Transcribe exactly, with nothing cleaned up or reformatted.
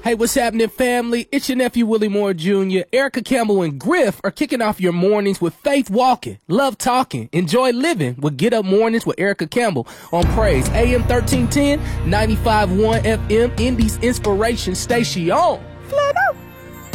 Hey, what's happening, family? It's your nephew, Willie Moore Junior Erica Campbell and Griff are kicking off your mornings with Faith Walking, Love Talking, Enjoy Living with Get Up Mornings with Erica Campbell on Praise. A M thirteen ten, ninety-five point one F M, Indy's Inspiration Station. Flat out.